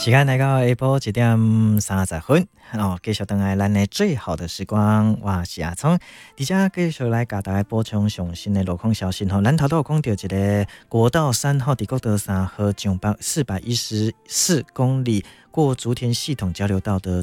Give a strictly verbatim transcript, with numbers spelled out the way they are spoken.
时间来到下晡一点三十分，哦，继续等来咱的最好的时光，我是阿聪，而且继续来给大家补充上新的路况消息。吼，咱头都有讲到一个国道三号伫国道三号上北四百一十四公里过竹田系统交流道的